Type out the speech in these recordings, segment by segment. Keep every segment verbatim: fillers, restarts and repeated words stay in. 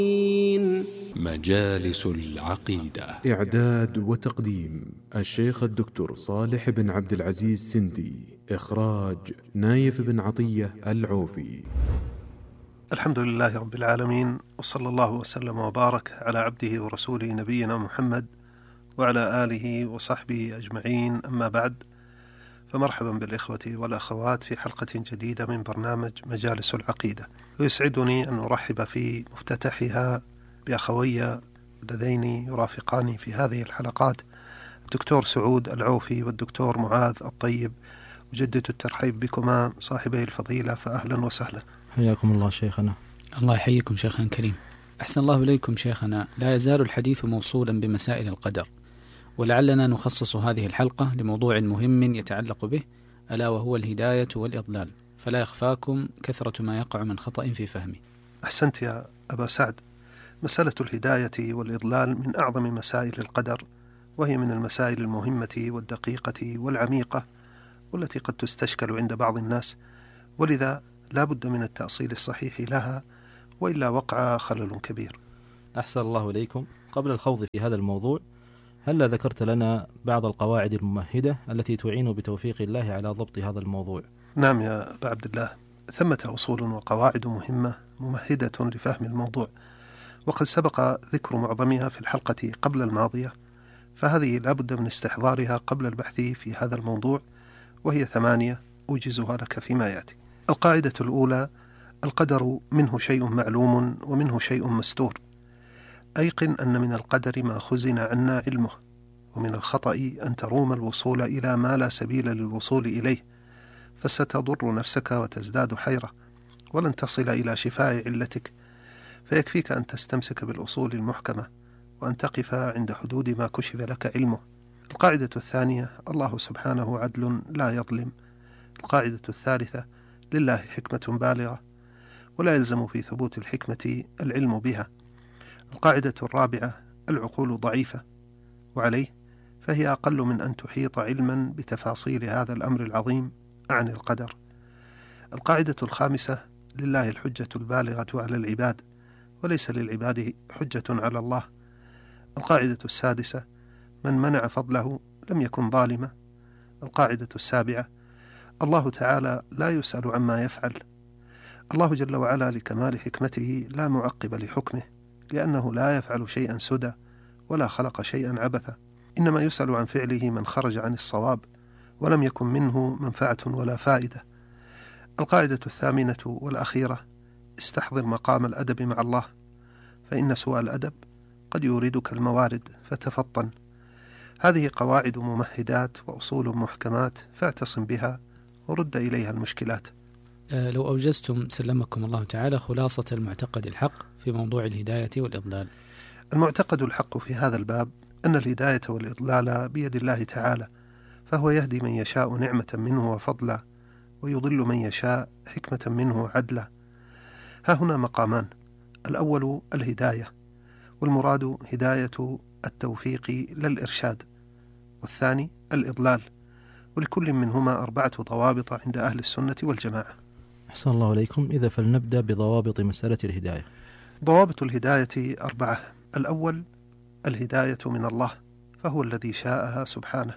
مجالس العقيدة. إعداد وتقديم الشيخ الدكتور صالح بن عبد العزيز سندي. إخراج نايف بن عطية العوفي. الحمد لله رب العالمين، وصلى الله وسلم وبارك على عبده ورسوله نبينا محمد وعلى آله وصحبه أجمعين، أما بعد، فمرحبا بالإخوة والأخوات في حلقة جديدة من برنامج مجالس العقيدة. ويسعدني أن أرحب في مفتتحها بأخوي اللذين يرافقاني في هذه الحلقات، الدكتور سعود العوفي والدكتور معاذ الطيب. أجدد الترحيب بكما صاحبي الفضيلة، فأهلا وسهلا. حياكم الله شيخنا. الله يحييكم شيخنا الكريم. أحسن الله إليكم شيخنا. لا يزال الحديث موصولا بمسائل القدر، ولعلنا نخصص هذه الحلقة لموضوع مهم يتعلق به، ألا وهو الهداية والإضلال، فلا يخفاكم كثرة ما يقع من خطأ في فهمه. أحسنت يا أبا سعد. مسألة الهداية والإضلال من أعظم مسائل القدر، وهي من المسائل المهمة والدقيقة والعميقة، والتي قد تستشكل عند بعض الناس، ولذا لا بد من التأصيل الصحيح لها، وإلا وقع خلل كبير. أحسن الله إليكم. قبل الخوض في هذا الموضوع، هل ذكرت لنا بعض القواعد الممهدة التي تعين بتوفيق الله على ضبط هذا الموضوع؟ نعم يا أبا عبد الله، ثمة أصول وقواعد مهمة ممهدة لفهم الموضوع، وقد سبق ذكر معظمها في الحلقة قبل الماضية، فهذه لا بد من استحضارها قبل البحث في هذا الموضوع، وهي ثمانية أوجزها لك فيما يأتي. القاعدة الأولى: القدر منه شيء معلوم ومنه شيء مستور. أيقن أن من القدر ما خزن عنا علمه، ومن الخطأ أن تروم الوصول إلى ما لا سبيل للوصول إليه، فستضر نفسك وتزداد حيرة، ولن تصل إلى شفاء علتك، فيكفيك أن تستمسك بالأصول المحكمة، وأن تقف عند حدود ما كشف لك علمه. القاعدة الثانية: الله سبحانه عدل لا يظلم. القاعدة الثالثة: لله حكمة بالغة، ولا يلزم في ثبوت الحكمة العلم بها. القاعدة الرابعة: العقول ضعيفة، وعليه فهي أقل من أن تحيط علما بتفاصيل هذا الأمر العظيم عن القدر. القاعدة الخامسة: لله الحجة البالغة على العباد، وليس للعباد حجة على الله. القاعدة السادسة: من منع فضله لم يكن ظالما. القاعدة السابعة: الله تعالى لا يسأل عما يفعل. الله جل وعلا لكمال حكمته لا معقب لحكمه، لأنه لا يفعل شيئا سدى ولا خلق شيئا عبثا، إنما يسأل عن فعله من خرج عن الصواب ولم يكن منه منفعة ولا فائدة. القاعدة الثامنة والأخيرة: استحضر مقام الأدب مع الله، فإن سوء الأدب قد يوردك الموارد، فتفطن. هذه قواعد ممهدات وأصول محكمات، فاعتصم بها ورد إليها المشكلات. أه لو أوجزتم سلمكم الله تعالى خلاصة المعتقد الحق في موضوع الهداية والإضلال. المعتقد الحق في هذا الباب أن الهداية والإضلال بيد الله تعالى، فهو يهدي من يشاء نعمة منه وفضلا، ويضل من يشاء حكمة منه عدلا. ها هنا مقامان: الأول الهداية، والمراد هداية التوفيق لا الإرشاد، والثاني الإضلال، ولكل منهما أربعة ضوابط عند أهل السنة والجماعة. أحسن الله عليكم. إذا فلنبدأ بضوابط مسألة الهداية. ضوابط الهداية أربعة. الأول الهداية من الله، فهو الذي شاءها سبحانه.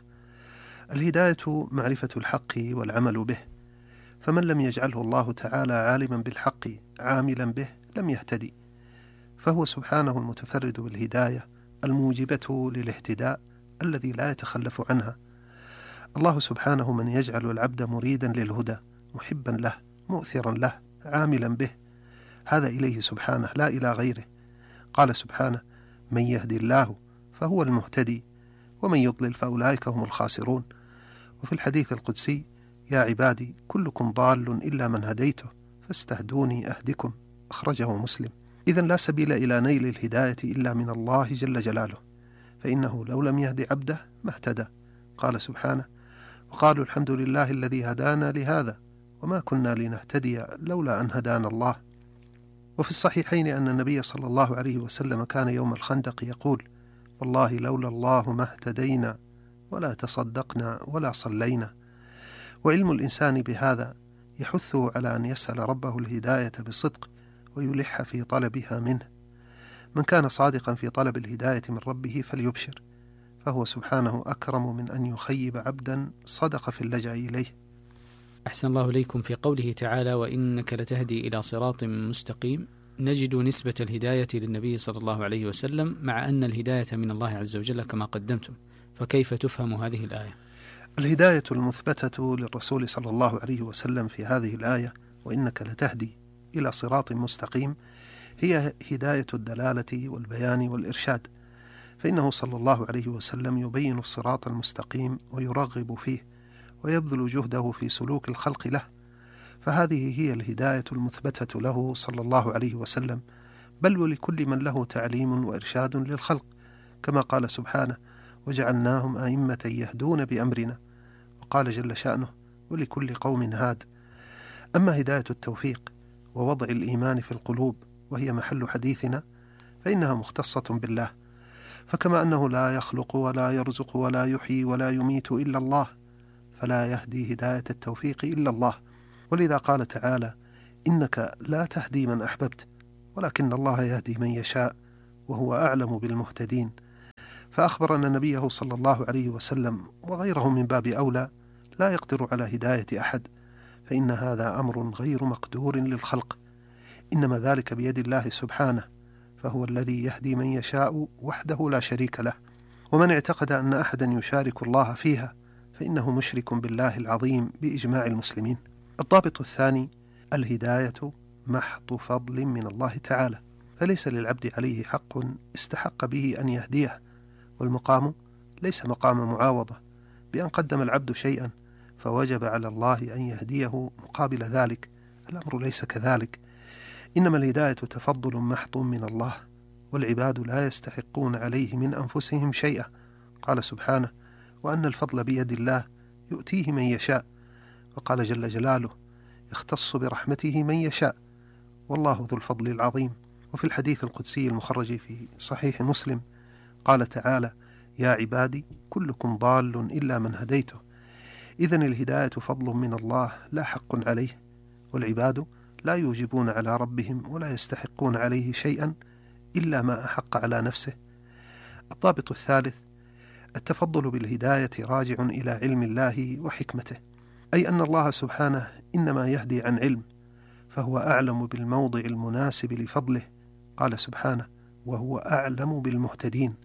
الهداية معرفة الحق والعمل به، فمن لم يجعله الله تعالى عالما بالحق عاملا به لم يهتدي، فهو سبحانه المتفرد بالهداية الموجبة للاهتداء الذي لا يتخلف عنها. الله سبحانه من يجعل العبد مريدا للهدى، محبا له، مؤثرا له، عاملا به، هذا إليه سبحانه لا إلى غيره. قال سبحانه: من يهدي الله فهو المهتدي، ومن يضلل فأولئك هم الخاسرون. وفي الحديث القدسي: يا عبادي كلكم ضال إلا من هديته فاستهدوني أهدكم، أخرجه مسلم. إذن لا سبيل إلى نيل الهداية إلا من الله جل جلاله، فإنه لو لم يهدي عبده ما اهتدى. قال سبحانه: وقالوا الحمد لله الذي هدانا لهذا وما كنا لنهتدي لولا أن هدانا الله. وفي الصحيحين أن النبي صلى الله عليه وسلم كان يوم الخندق يقول: والله لولا الله ما اهتدينا ولا تصدقنا ولا صلينا. وعلم الإنسان بهذا يحثه على أن يسأل ربه الهداية بصدق ويلح في طلبها منه. من كان صادقا في طلب الهداية من ربه فليبشر، فهو سبحانه أكرم من أن يخيب عبدا صدق في اللجأ إليه. أحسن الله إليكم. في قوله تعالى وإنك لتهدي إلى صراط مستقيم، نجد نسبة الهداية للنبي صلى الله عليه وسلم، مع أن الهداية من الله عز وجل كما قدمتم، فكيف تفهم هذه الآية؟ الهداية المثبتة للرسول صلى الله عليه وسلم في هذه الآية وإنك لتهدي إلى صراط مستقيم هي هداية الدلالة والبيان والإرشاد، فإنه صلى الله عليه وسلم يبين الصراط المستقيم ويرغب فيه ويبذل جهده في سلوك الخلق له، فهذه هي الهداية المثبتة له صلى الله عليه وسلم، بل ولكل من له تعليم وإرشاد للخلق، كما قال سبحانه وجعلناهم أئمة يهدون بأمرنا، وقال جل شأنه ولكل قوم هاد. أما هداية التوفيق ووضع الإيمان في القلوب وهي محل حديثنا فإنها مختصة بالله، فكما أنه لا يخلق ولا يرزق ولا يحيي ولا يميت إلا الله، فلا يهدي هداية التوفيق إلا الله، ولذا قال تعالى إنك لا تهدي من أحببت ولكن الله يهدي من يشاء وهو أعلم بالمهتدين. فأخبر أن نبيه صلى الله عليه وسلم وغيره من باب أولى لا يقدر على هداية أحد، فإن هذا أمر غير مقدور للخلق، إنما ذلك بيد الله سبحانه، فهو الذي يهدي من يشاء وحده لا شريك له. ومن اعتقد أن أحدا يشارك الله فيها فإنه مشرك بالله العظيم بإجماع المسلمين. الضابط الثاني الهداية محض فضل من الله تعالى، فليس للعبد عليه حق استحق به أن يهديه، والمقام ليس مقام معاوضة بأن قدم العبد شيئا فوجب على الله أن يهديه مقابل ذلك، الأمر ليس كذلك، إنما الهداية تفضل محض من الله، والعباد لا يستحقون عليه من أنفسهم شيئا، قال سبحانه وأن الفضل بيد الله يؤتيه من يشاء، وقال جل جلاله يختص برحمته من يشاء والله ذو الفضل العظيم. وفي الحديث القدسي المخرج في صحيح مسلم قال تعالى يا عبادي كلكم ضال إلا من هديته. إذن الهداية فضل من الله لا حق عليه، والعباد لا يوجبون على ربهم ولا يستحقون عليه شيئا إلا ما أحق على نفسه. الضابط الثالث التفضل بالهداية راجع إلى علم الله وحكمته، أي أن الله سبحانه إنما يهدي عن علم، فهو أعلم بالموضع المناسب لفضله، قال سبحانه وهو أعلم بالمهتدين،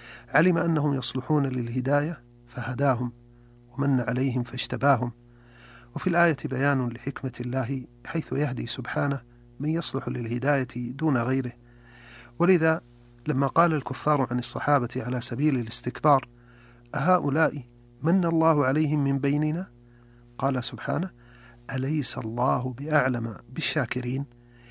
علم أنهم يصلحون للهداية فهداهم ومن عليهم فاجتباهم. وفي الآية بيان لحكمة الله حيث يهدي سبحانه من يصلح للهداية دون غيره، ولذا لما قال الكفار عن الصحابة على سبيل الاستكبار أهؤلاء من الله عليهم من بيننا، قال سبحانه أليس الله بأعلم بالشاكرين.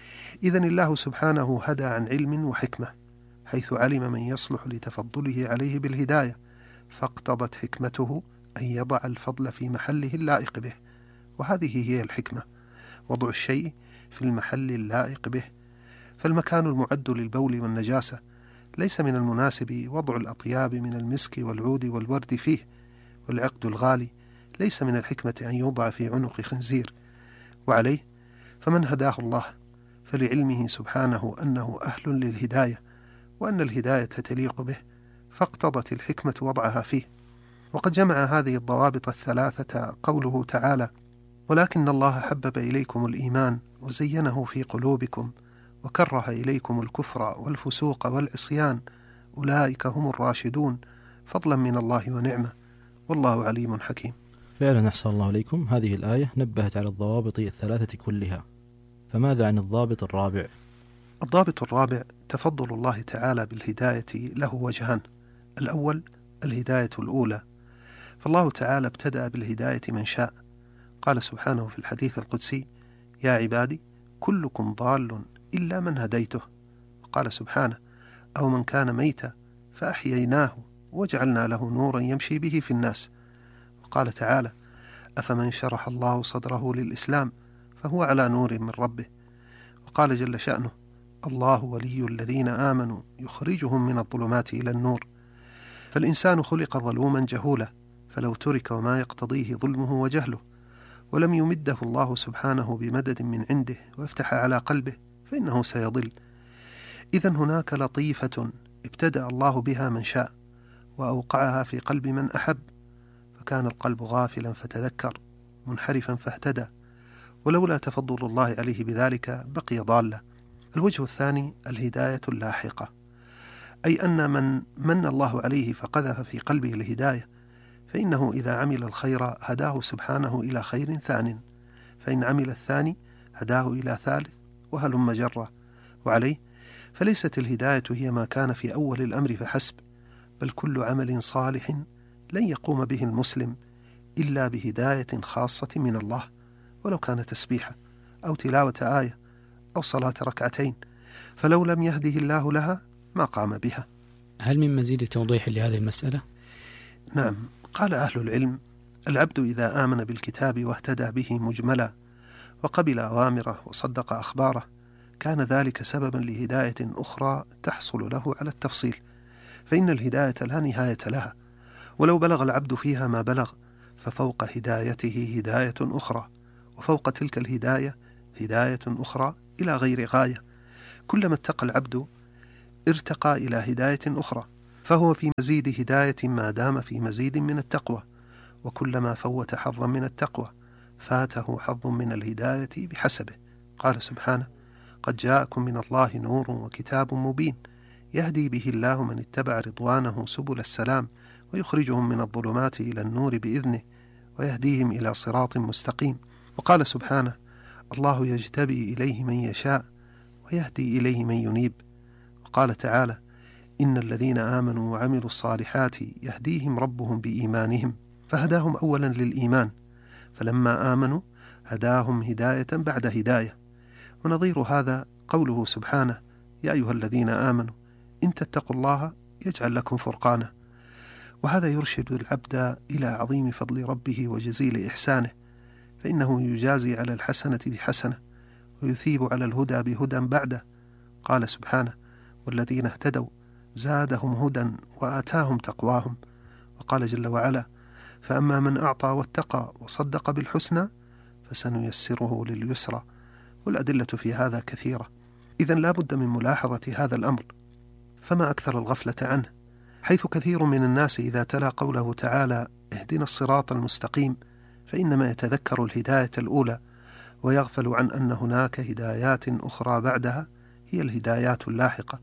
إذن الله سبحانه هدى عن علم وحكمة حيث علم من يصلح لتفضله عليه بالهداية، فاقتضت حكمته أن يضع الفضل في محله اللائق به، وهذه هي الحكمة، وضع الشيء في المحل اللائق به. فالمكان المعد للبول والنجاسة ليس من المناسب وضع الأطياب من المسك والعود والورد فيه، والعقد الغالي ليس من الحكمة أن يوضع في عنق خنزير. وعليه فمن هداه الله فلعلمه سبحانه أنه أهل للهداية وأن الهداية تليق به، فاقتضت الحكمة وضعها فيه. وقد جمع هذه الضوابط الثلاثة قوله تعالى ولكن الله حبب إليكم الإيمان وزينه في قلوبكم وكره إليكم الكفر والفسوق والعصيان أولئك هم الراشدون فضلا من الله ونعمة والله عليم حكيم. فعلا أحسن الله إليكم، هذه الآية نبهت على الضوابط الثلاثة كلها، فماذا عن الضابط الرابع؟ الضابط الرابع تفضل الله تعالى بالهداية له وجهان. الأول الهداية الأولى، فالله تعالى ابتدأ بالهداية من شاء، قال سبحانه في الحديث القدسي يا عبادي كلكم ضال إلا من هديته، وقال سبحانه أو من كان ميتا فأحييناه وجعلنا له نورا يمشي به في الناس، وقال تعالى أفمن شرح الله صدره للإسلام فهو على نور من ربه، وقال جل شأنه الله ولي الذين آمنوا يخرجهم من الظلمات إلى النور. فالإنسان خلق ظلوما جهولا، فلو ترك وما يقتضيه ظلمه وجهله ولم يمده الله سبحانه بمدد من عنده ويفتح على قلبه فإنه سيضل. إذن هناك لطيفة ابتدأ الله بها من شاء وأوقعها في قلب من أحب، فكان القلب غافلا فتذكر، منحرفا فاهتدى، ولولا تفضل الله عليه بذلك بقي ضالا. الوجه الثاني الهداية اللاحقة، أي أن من من الله عليه فقذف في قلبه الهداية، فإنه إذا عمل الخير هداه سبحانه إلى خير ثان، فإن عمل الثاني هداه إلى ثالث، وهلم جرة. وعليه فليست الهداية هي ما كان في أول الأمر فحسب، بل كل عمل صالح لن يقوم به المسلم إلا بهداية خاصة من الله، ولو كان تسبيحة أو تلاوة آية أو صلاة ركعتين، فلو لم يهده الله لها ما قام بها. هل من مزيد توضيح لهذه المسألة؟ نعم، قال أهل العلم: العبد إذا آمن بالكتاب واهتدى به مجملا وقبل أوامره وصدق أخباره، كان ذلك سببا لهداية أخرى تحصل له على التفصيل، فإن الهداية لا نهاية لها، ولو بلغ العبد فيها ما بلغ ففوق هدايته هداية أخرى، وفوق تلك الهداية هداية أخرى إلى غير غاية. كلما اتقى العبد ارتقى إلى هداية أخرى، فهو في مزيد هداية ما دام في مزيد من التقوى، وكلما فوت حظا من التقوى فاته حظ من الهداية بحسبه. قال سبحانه: قد جاءكم من الله نور وكتاب مبين يهدي به الله من اتبع رضوانه سبل السلام ويخرجهم من الظلمات إلى النور بإذنه ويهديهم إلى صراط مستقيم. وقال سبحانه: الله يجتبي إليه من يشاء ويهدي إليه من ينيب. وقال تعالى: إن الذين آمنوا وعملوا الصالحات يهديهم ربهم بإيمانهم، فهداهم أولا للإيمان، فلما آمنوا هداهم هداية بعد هداية. ونظير هذا قوله سبحانه: يا أيها الذين آمنوا إن تتقوا الله يجعل لكم فرقانا. وهذا يرشد العبد إلى عظيم فضل ربه وجزيل إحسانه، فإنه يجازي على الحسنة بحسنة ويثيب على الهدى بهدى بعده. قال سبحانه: والذين اهتدوا زادهم هدى وآتاهم تقواهم. وقال جل وعلا: فأما من أعطى واتقى وصدق بالحسنى فسنيسره لليسرى. والأدلة في هذا كثيرة، إذن لا بد من ملاحظة هذا الأمر، فما أكثر الغفلة عنه، حيث كثير من الناس إذا تلا قوله تعالى: اهدنا الصراط المستقيم، فإنما يتذكر الهداية الأولى ويغفل عن أن هناك هدايات أخرى بعدها هي الهدايات اللاحقة.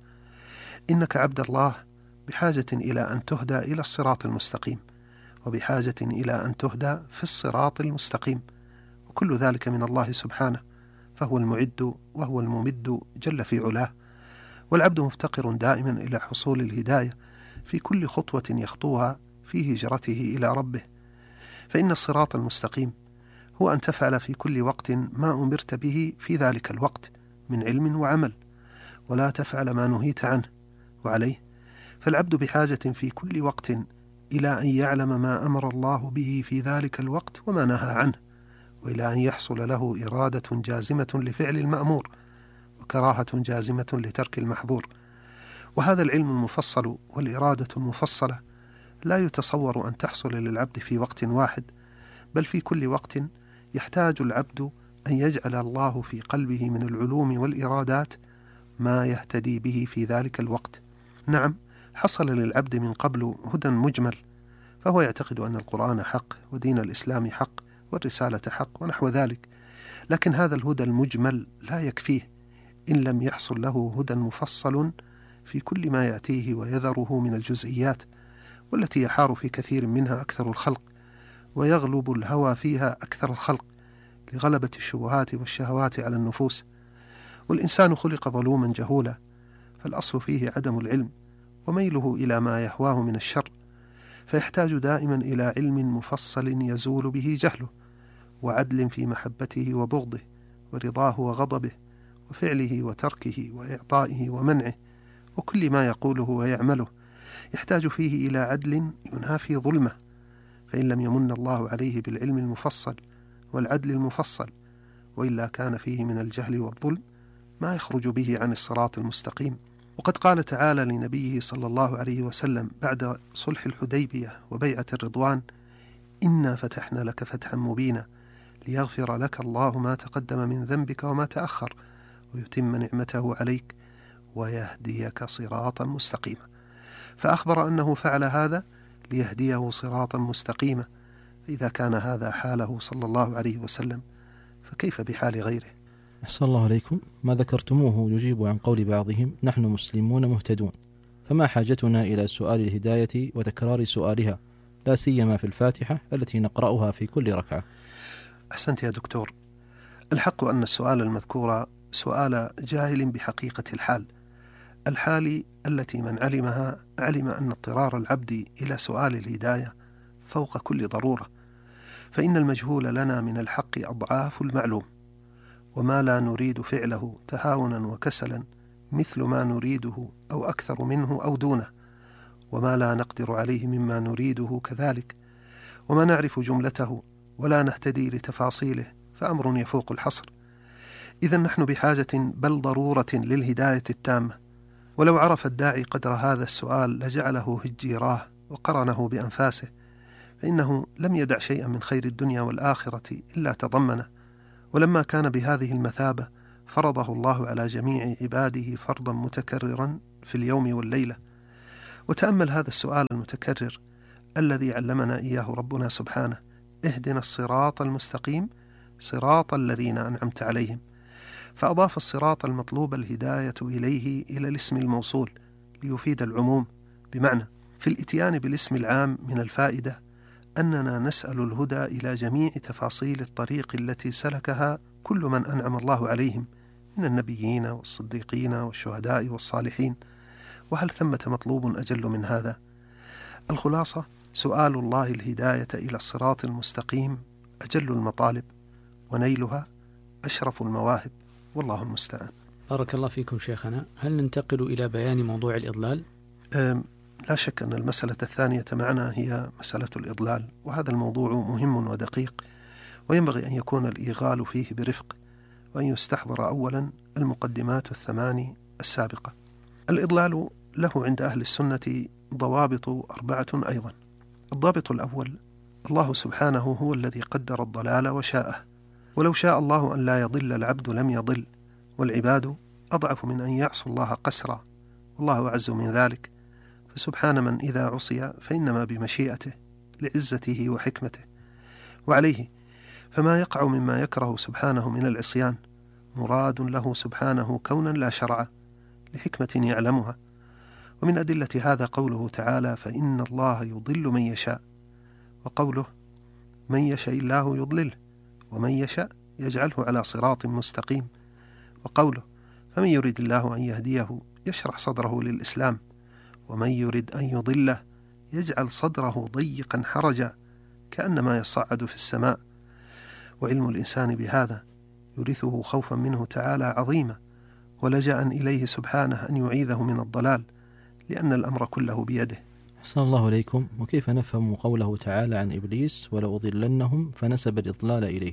إنك عبد الله بحاجة إلى أن تهدى إلى الصراط المستقيم، وبحاجة إلى أن تهدى في الصراط المستقيم، وكل ذلك من الله سبحانه، فهو المعد وهو الممد جل في علاه. والعبد مفتقر دائما إلى حصول الهداية في كل خطوة يخطوها في هجرته إلى ربه، فإن الصراط المستقيم هو أن تفعل في كل وقت ما أمرت به في ذلك الوقت من علم وعمل، ولا تفعل ما نهيت عنه. وعليه فالعبد بحاجة في كل وقت إلى أن يعلم ما أمر الله به في ذلك الوقت وما نهى عنه، وإلى أن يحصل له إرادة جازمة لفعل المأمور وكراهة جازمة لترك المحظور. وهذا العلم المفصل والإرادة المفصلة لا يتصور أن تحصل للعبد في وقت واحد، بل في كل وقت يحتاج العبد أن يجعل الله في قلبه من العلوم والإرادات ما يهتدي به في ذلك الوقت. نعم، حصل للعبد من قبل هدى مجمل، فهو يعتقد أن القرآن حق ودين الإسلام حق والرسالة حق ونحو ذلك، لكن هذا الهدى المجمل لا يكفيه إن لم يحصل له هدى مفصل في كل ما يأتيه ويذره من الجزئيات، والتي يحار في كثير منها أكثر الخلق، ويغلب الهوى فيها أكثر الخلق لغلبة الشبهات والشهوات على النفوس. والإنسان خلق ظلوما جهولا، فالأصل فيه عدم العلم وميله إلى ما يهواه من الشر، فيحتاج دائما إلى علم مفصل يزول به جهله، وعدل في محبته وبغضه ورضاه وغضبه وفعله وتركه وإعطائه ومنعه وكل ما يقوله ويعمله، يحتاج فيه إلى عدل ينافي ظلمه، فإن لم يمن الله عليه بالعلم المفصل والعدل المفصل وإلا كان فيه من الجهل والظلم ما يخرج به عن الصراط المستقيم. وقد قال تعالى لنبيه صلى الله عليه وسلم بعد صلح الحديبية وبيعة الرضوان: إنا فتحنا لك فتحا مبينا ليغفر لك الله ما تقدم من ذنبك وما تأخر ويتم نعمته عليك ويهديك صراطا مستقيما. فأخبر أنه فعل هذا ليهديه صراطا مستقيما. إذا كان هذا حاله صلى الله عليه وسلم فكيف بحال غيره؟ أحسن الله عليكم. ما ذكرتموه يجيب عن قول بعضهم نحن مسلمون مهتدون، فما حاجتنا إلى سؤال الهداية وتكرار سؤالها، لا سيما في الفاتحة التي نقرأها في كل ركعة؟ أحسنت يا دكتور. الحق أن السؤال المذكور سؤال جاهل بحقيقة الحال، الحال التي من علمها علم أن اضطرار العبد إلى سؤال الهداية فوق كل ضرورة، فإن المجهول لنا من الحق أضعاف المعلوم، وما لا نريد فعله تهاونا وكسلا مثل ما نريده أو أكثر منه أو دونه، وما لا نقدر عليه مما نريده كذلك، وما نعرف جملته ولا نهتدي لتفاصيله فأمر يفوق الحصر. إذن نحن بحاجة بل ضرورة للهداية التامة، ولو عرف الداعي قدر هذا السؤال لجعله هجيراه وقرنه بأنفاسه، فإنه لم يدع شيئا من خير الدنيا والآخرة إلا تضمنه. ولما كان بهذه المثابة فرضه الله على جميع عباده فرضا متكررا في اليوم والليلة. وتأمل هذا السؤال المتكرر الذي علمنا إياه ربنا سبحانه: اهدنا الصراط المستقيم صراط الذين أنعمت عليهم، فأضاف الصراط المطلوب الهداية إليه إلى الاسم الموصول ليفيد العموم، بمعنى في الإتيان بالاسم العام من الفائدة أننا نسأل الهدى إلى جميع تفاصيل الطريق التي سلكها كل من أنعم الله عليهم من النبيين والصديقين والشهداء والصالحين. وهل ثمة مطلوب أجل من هذا؟ الخلاصة: سؤال الله الهداية إلى الصراط المستقيم أجل المطالب، ونيلها أشرف المواهب، والله المستعان. بارك الله فيكم شيخنا. هل ننتقل إلى بيان موضوع الإضلال؟ لا شك أن المسألة الثانية معنا هي مسألة الإضلال، وهذا الموضوع مهم ودقيق، وينبغي أن يكون الإيغال فيه برفق، وأن يستحضر أولا المقدمات الثماني السابقة. الإضلال له عند أهل السنة ضوابط أربعة أيضا. الضابط الأول: الله سبحانه هو الذي قدر الضلال وشاءه، ولو شاء الله أن لا يضل العبد لم يضل، والعباد أضعف من أن يعصوا الله قسرا، والله أعز من ذلك، فسبحان من إذا عصي فإنما بمشيئته لعزته وحكمته. وعليه فما يقع مما يكره سبحانه من العصيان مراد له سبحانه كونا لا شرعا لحكمة يعلمها. ومن أدلة هذا قوله تعالى: فإن الله يضل من يشاء، وقوله: من يشاء الله يضلله، ومن يشاء يجعله على صراط مستقيم، وقوله: فمن يريد الله أن يهديه يشرح صدره للإسلام، ومن يريد أن يضله يجعل صدره ضيقا حرجا كأنما يصعد في السماء. وعلم الإنسان بهذا يورثه خوفا منه تعالى عظيما، ولجأ إليه سبحانه أن يعيذه من الضلال، لأن الأمر كله بيده. أحسن الله عليكم. وكيف نفهم قوله تعالى عن إبليس: ولأضلنهم، فنسب الإضلال إليه؟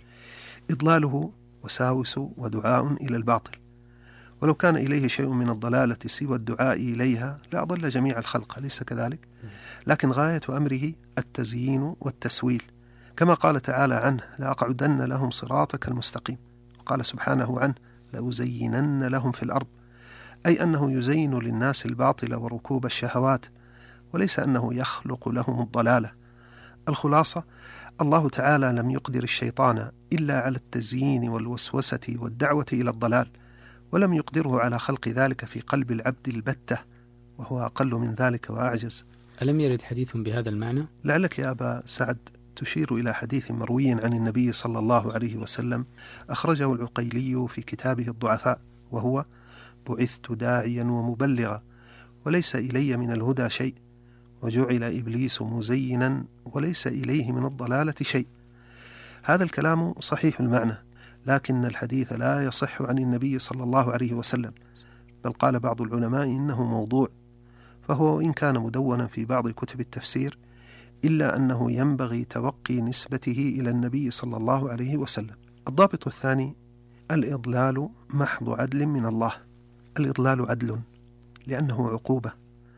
إضلاله وساوس ودعاء إلى الباطل، ولو كان إليه شيء من الضلالة سوى الدعاء إليها لأضل جميع الخلق، أليس كذلك؟ لكن غاية أمره التزيين والتسويل، كما قال تعالى عنه: لأقعدن لهم صراطك المستقيم. وقال سبحانه عنه: لأزينن لهم في الأرض، أي أنه يزين للناس الباطل وركوب الشهوات، وليس أنه يخلق لهم الضلالة. الخلاصة: الله تعالى لم يقدر الشيطان إلا على التزيين والوسوسة والدعوة إلى الضلال، ولم يقدره على خلق ذلك في قلب العبد البتة، وهو أقل من ذلك وأعجز. ألم يرد حديث بهذا المعنى؟ لعلك يا أبا سعد تشير إلى حديث مروي عن النبي صلى الله عليه وسلم أخرجه العقيلي في كتابه الضعفاء، وهو: بعثت داعيا ومبلغا، وليس إلي من الهدى شيء، وجعل إبليس مزينا، وليس إليه من الضلالة شيء. هذا الكلام صحيح المعنى، لكن الحديث لا يصح عن النبي صلى الله عليه وسلم، بل قال بعض العلماء إنه موضوع، فهو إن كان مدونا في بعض كتب التفسير إلا أنه ينبغي توقي نسبته إلى النبي صلى الله عليه وسلم. الضابط الثاني: الإضلال محض عدل من الله. الإضلال عدل لأنه عقوبة،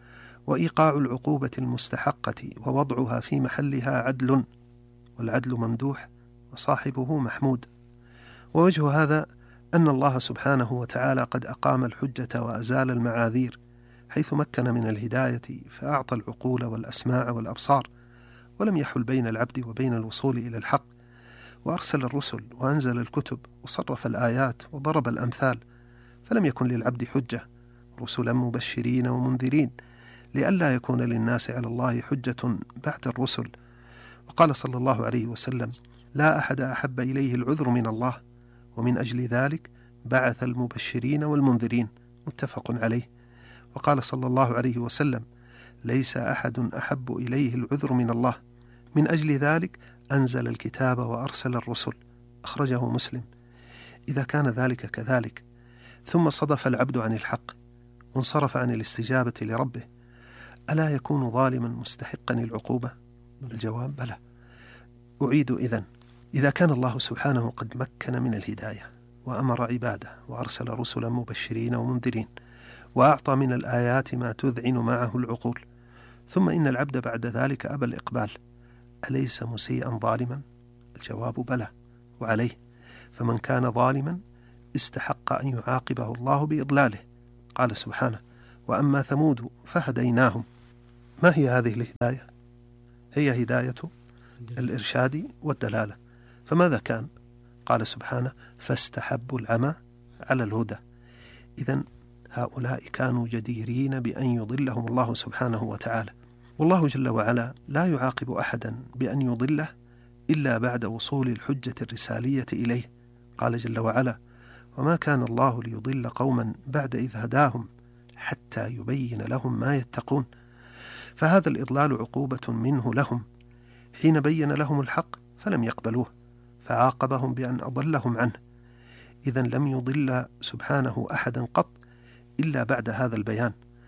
وإيقاع العقوبة المستحقة ووضعها في محلها عدل، والعدل ممدوح وصاحبه محمود. ووجه هذا أن الله سبحانه وتعالى قد أقام الحجة وأزال المعاذير، حيث مكن من الهداية فأعطى العقول والأسماع والأبصار، ولم يحل بين العبد وبين الوصول إلى الحق، وأرسل الرسل وأنزل الكتب وصرف الآيات وضرب الأمثال، فلم يكن للعبد حجة، رسلا مبشرين ومنذرين، لئلا يكون للناس على الله حجة بعد الرسل. وقال صلى الله عليه وسلم: لا أحد أحب إليه العذر من الله، ومن أجل ذلك بعث المبشرين والمنذرين، متفق عليه. وقال صلى الله عليه وسلم: ليس أحد أحب إليه العذر من الله، من أجل ذلك أنزل الكتاب وأرسل الرسل، أخرجه مسلم. إذا كان ذلك كذلك، ثم صدف العبد عن الحق وانصرف عن الاستجابة لربه، ألا يكون ظالما مستحقا العقوبة؟ الجواب: بلى. أعيد إذن: إذا كان الله سبحانه قد مكن من الهداية وأمر عباده وأرسل رسلا مبشرين ومنذرين وأعطى من الآيات ما تذعن معه العقول، ثم إن العبد بعد ذلك أبى الإقبال، أليس مسيئا ظالما؟ الجواب: بلى وعليه. فمن كان ظالما استحق أن يعاقبه الله بإضلاله. قال سبحانه: وأما ثمود فهديناهم. ما هي هذه الهداية؟ هي هداية الإرشاد والدلالة. فماذا كان؟ قال سبحانه: فاستحبوا العمى على الهدى. إذن هؤلاء كانوا جديرين بأن يضلهم الله سبحانه وتعالى، والله جل وعلا لا يعاقب أحدا بأن يضله إلا بعد وصول الحجة الرسالية إليه. قال جل وعلا: وما كان الله ليضل قوما بعد إذ هداهم حتى يبين لهم ما يتقون. فهذا الإضلال عقوبة منه لهم، حين بين لهم الحق فلم يقبلوه، فعاقبهم بأن أضلهم عنه. إذن لم يضل سبحانه أحدا قط إلا بعد هذا البيان.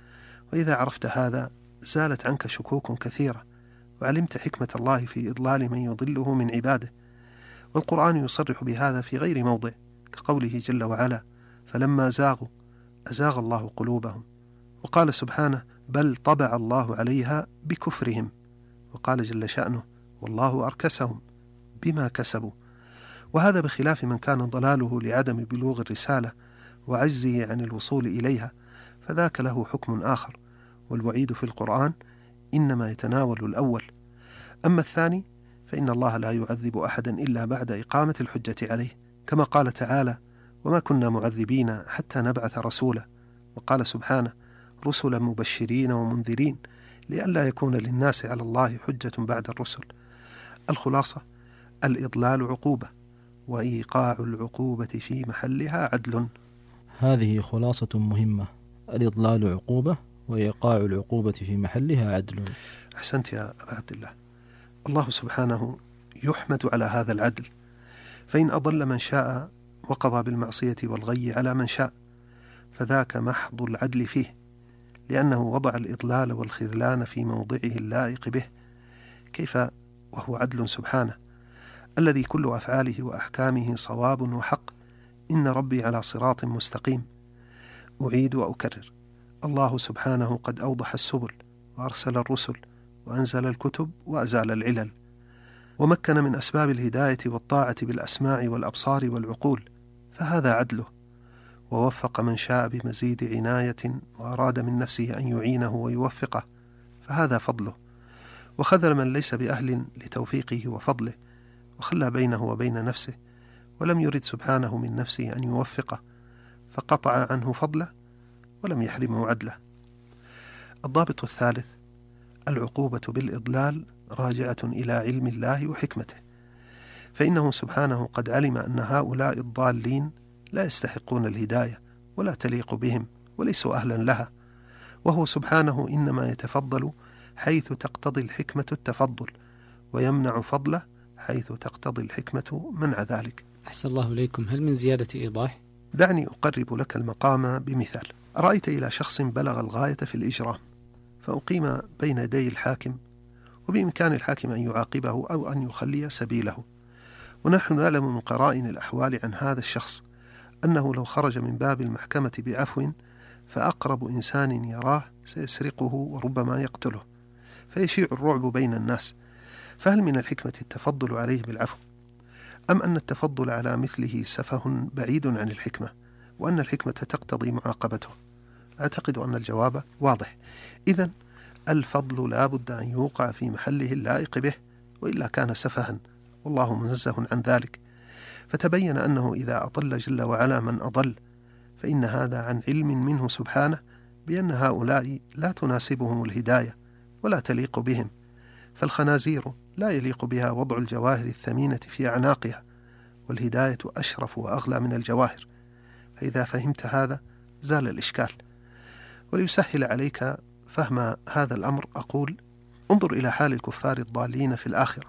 وإذا عرفت هذا زالت عنك شكوك كثيرة، وعلمت حكمة الله في إضلال من يضله من عباده. والقرآن يصرح بهذا في غير موضع، كقوله جل وعلا: فلما زاغوا أزاغ الله قلوبهم. وقال سبحانه: بل طبع الله عليها بكفرهم. وقال جل شأنه: والله أركسهم بما كسبوا. وهذا بخلاف من كان ضلاله لعدم بلوغ الرسالة وعجزه عن الوصول إليها، فذاك له حكم آخر، والوعيد في القرآن إنما يتناول الأول. أما الثاني فإن الله لا يعذب أحدا إلا بعد إقامة الحجة عليه، كما قال تعالى: وما كنا معذبين حتى نبعث رسولا. وقال سبحانه: رسلا مبشرين ومنذرين لئلا يكون للناس على الله حجة بعد الرسل. الخلاصة: الإضلال عقوبة، وإيقاع العقوبة في محلها عدل. هذه خلاصة مهمة: الإضلال عقوبة، وإيقاع العقوبة في محلها عدل. أحسنت يا أبا عبد الله. الله سبحانه يحمد على هذا العدل، فإن أضل من شاء وقضى بالمعصية والغي على من شاء، فذاك محض العدل فيه، لأنه وضع الإضلال والخذلان في موضعه اللائق به. كيف وهو عدل سبحانه الذي كل أفعاله وأحكامه صواب وحق؟ إن ربي على صراط مستقيم. أعيد وأكرر: الله سبحانه قد أوضح السبل، وأرسل الرسل، وأنزل الكتب، وأزال العلل، ومكن من أسباب الهداية والطاعة بالأسماع والأبصار والعقول، فهذا عدله. ووفق من شاء بمزيد عناية وأراد من نفسه أن يعينه ويوفقه، فهذا فضله. وخذل من ليس بأهل لتوفيقه وفضله، وخلى بينه وبين نفسه، ولم يرد سبحانه من نفسه أن يوفقه، فقطع عنه فضله ولم يحرمه عدله. الضابط الثالث: العقوبة بالإضلال راجعة إلى علم الله وحكمته، فإنه سبحانه قد علم أن هؤلاء الضالين لا يستحقون الهداية ولا تليق بهم وليسوا أهلا لها، وهو سبحانه إنما يتفضل حيث تقتضي الحكمة التفضل، ويمنع فضله حيث تقتضي الحكمة منع ذلك. أحسن الله إليكم. هل من زيادة إيضاح؟ دعني أقرب لك المقام بمثال. رأيت إلى شخص بلغ الغاية في الإجرام، فأقيم بين يدي الحاكم، وبإمكان الحاكم أن يعاقبه أو أن يخلي سبيله. ونحن نعلم من قرائن الأحوال عن هذا الشخص أنه لو خرج من باب المحكمة بعفو فأقرب إنسان يراه سيسرقه وربما يقتله، فيشيع الرعب بين الناس. فهل من الحكمة التفضل عليه بالعفو؟ أم أن التفضل على مثله سفه بعيد عن الحكمة، وأن الحكمة تقتضي معاقبته؟ أعتقد أن الجواب واضح. إذن الفضل لا بد أن يوقع في محله اللائق به، وإلا كان سفها، والله منزه عن ذلك. فتبين أنه إذا أضل جل وعلا من أضل، فإن هذا عن علم منه سبحانه بأن هؤلاء لا تناسبهم الهداية ولا تليق بهم، فالخنازير لا يليق بها وضع الجواهر الثمينة في أعناقها، والهداية أشرف وأغلى من الجواهر. فإذا فهمت هذا زال الإشكال. وليسهل عليك فهم هذا الأمر أقول: انظر إلى حال الكفار الضالين في الآخرة.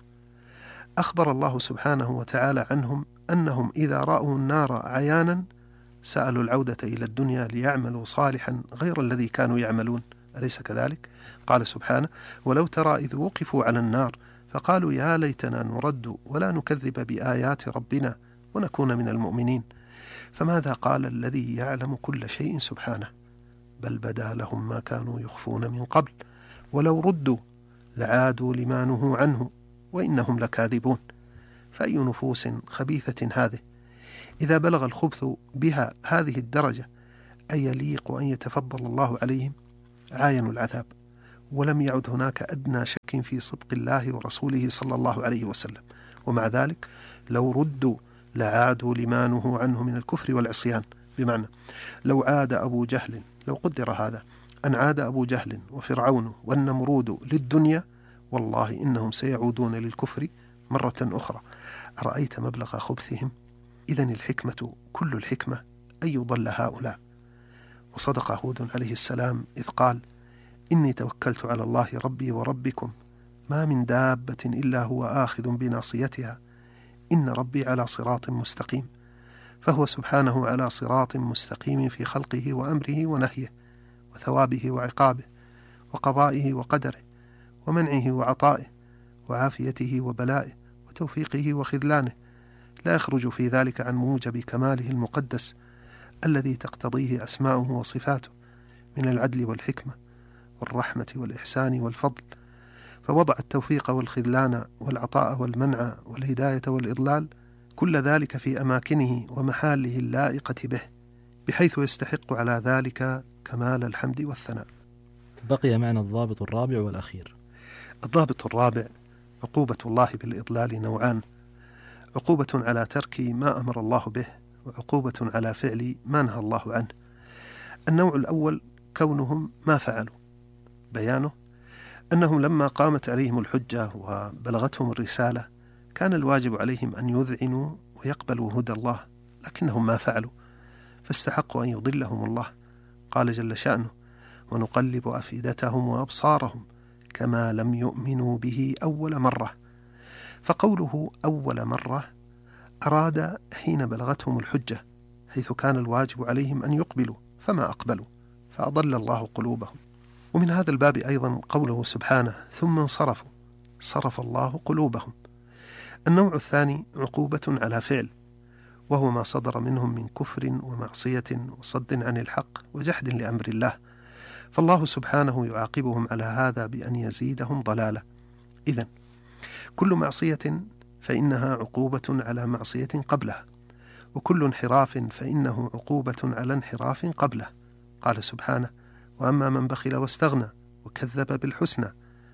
أخبر الله سبحانه وتعالى عنهم أنهم إذا رأوا النار عيانا سألوا العودة إلى الدنيا ليعملوا صالحا غير الذي كانوا يعملون، أليس كذلك؟ قال سبحانه: ولو ترى إذ وقفوا على النار فقالوا يا ليتنا نرد ولا نكذب بآيات ربنا ونكون من المؤمنين. فماذا قال الذي يعلم كل شيء سبحانه؟ بل بدا لهم ما كانوا يخفون من قبل ولو ردوا لعادوا لما نهوا عنه وإنهم لكاذبون. فأي نفوس خبيثة هذه إذا بلغ الخبث بها هذه الدرجة أي يليق أن يتفضل الله عليهم؟ عاينوا العذاب، ولم يعد هناك أدنى شك في صدق الله ورسوله صلى الله عليه وسلم، ومع ذلك لو ردوا لعادوا لما نهوا عنه من الكفر والعصيان. بمعنى لو عاد أبو جهل، لو قدر هذا أن عاد أبو جهل وفرعون والنمرود للدنيا، والله إنهم سيعودون للكفر مرة أخرى. أرأيت مبلغ خبثهم؟ إذن الحكمة كل الحكمة أن يضل هؤلاء. وصدق هود عليه السلام إذ قال: إني توكلت على الله ربي وربكم ما من دابة إلا هو آخذ بناصيتها إن ربي على صراط مستقيم. فهو سبحانه على صراط مستقيم في خلقه وأمره ونهيه وثوابه وعقابه وقضائه وقدره ومنعه وعطائه وعافيته وبلائه وتوفيقه وخذلانه، لا يخرج في ذلك عن موجب كماله المقدس الذي تقتضيه أسماؤه وصفاته من العدل والحكمة والرحمة والإحسان والفضل. فوضع التوفيق والخذلان والعطاء والمنع والهداية والإضلال كل ذلك في أماكنه ومحاله اللائقة به، بحيث يستحق على ذلك كمال الحمد والثناء. بقي معنا الضابط الرابع والأخير. الضابط الرابع: عقوبة الله بالإضلال نوعان: عقوبة على ترك ما أمر الله به، وعقوبة على فعل ما نهى الله عنه. النوع الأول كونهم ما فعلوا. بيانه أنهم لما قامت عليهم الحجة وبلغتهم الرسالة كان الواجب عليهم أن يذعنوا ويقبلوا هدى الله، لكنهم ما فعلوا فاستحقوا أن يضلهم الله. قال جل شأنه: ونقلب أفئدتهم وأبصارهم كما لم يؤمنوا به أول مرة. فقوله أول مرة أراد حين بلغتهم الحجة، حيث كان الواجب عليهم أن يقبلوا فما أقبلوا فأضل الله قلوبهم. ومن هذا الباب أيضا قوله سبحانه: ثم انصرفوا صرف الله قلوبهم. النوع الثاني عقوبة على فعل، وهو ما صدر منهم من كفر ومعصية وصد عن الحق وجحد لأمر الله، فالله سبحانه يعاقبهم على هذا بأن يزيدهم ضلالة. إذن كل معصية فإنها عقوبة على معصية قبلها، وكل انحراف فإنه عقوبة على انحراف قبله. قال سبحانه: وأما من بخل واستغنى وكذب بالحسنى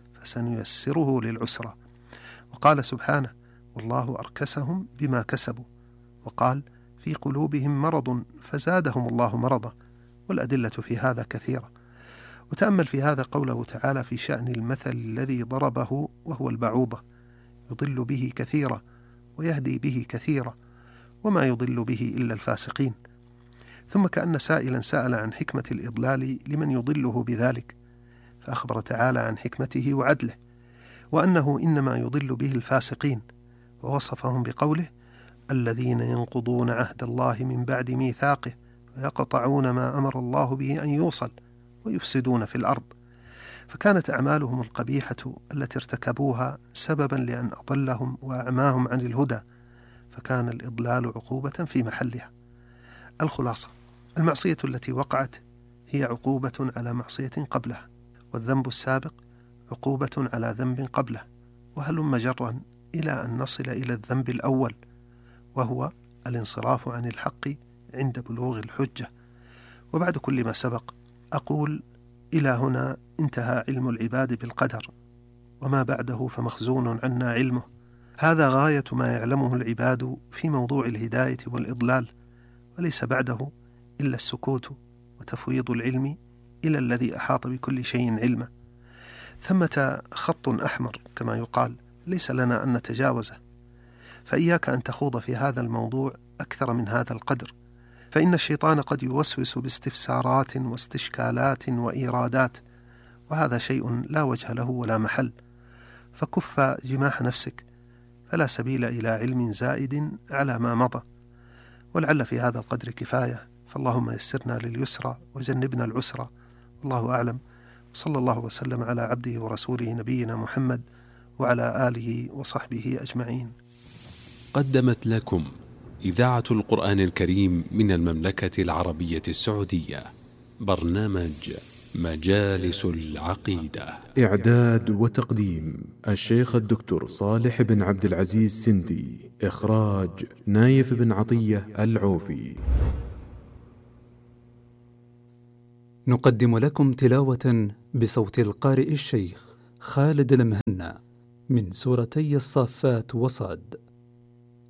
فسنيسره للعسرى. وقال سبحانه: والله أركسهم بما كسبوا. وقال: في قلوبهم مرض فزادهم الله مرضا. والأدلة في هذا كثيرة. وتأمل في هذا قوله تعالى في شأن المثل الذي ضربه وهو البعوضة: يضل به كثيرا ويهدي به كثيرا وما يضل به إلا الفاسقين. ثم كأن سائلا سأل عن حكمة الإضلال لمن يضله بذلك، فأخبر تعالى عن حكمته وعدله، وأنه إنما يضل به الفاسقين، ووصفهم بقوله: الذين ينقضون عهد الله من بعد ميثاقه ويقطعون ما أمر الله به أن يوصل ويفسدون في الأرض. فكانت أعمالهم القبيحة التي ارتكبوها سببا لأن أضلهم وأعماهم عن الهدى، فكان الإضلال عقوبة في محلها. الخلاصة: المعصية التي وقعت هي عقوبة على معصية قبلها، والذنب السابق عقوبة على ذنب قبله، وهلم جرا إلى أن نصل إلى الذنب الأول وهو الانصراف عن الحق عند بلوغ الحجة. وبعد كل ما سبق أقول إلى هنا انتهى علم العباد بالقدر، وما بعده فمخزون عنا علمه. هذا غاية ما يعلمه العباد في موضوع الهداية والإضلال، وليس بعده إلا السكوت وتفويض العلم إلى الذي أحاط بكل شيء علما. ثمة خط أحمر كما يقال ليس لنا أن نتجاوزه، فإياك أن تخوض في هذا الموضوع أكثر من هذا القدر، فإن الشيطان قد يوسوس باستفسارات واستشكالات وإيرادات، وهذا شيء لا وجه له ولا محل. فكف جماح نفسك، فلا سبيل إلى علم زائد على ما مضى. ولعل في هذا القدر كفاية، فاللهم يسرنا لليسرى وجنبنا العسرى، والله أعلم. صلى الله وسلم على عبده ورسوله نبينا محمد وعلى آله وصحبه أجمعين. قدمت لكم إذاعة القرآن الكريم من المملكة العربية السعودية برنامج مجالس العقيدة. إعداد وتقديم الشيخ الدكتور صالح بن عبد العزيز سندي. إخراج نايف بن عطية العوفي. نقدم لكم تلاوة بصوت القارئ الشيخ خالد المهنا من سورتي الصافات وصاد.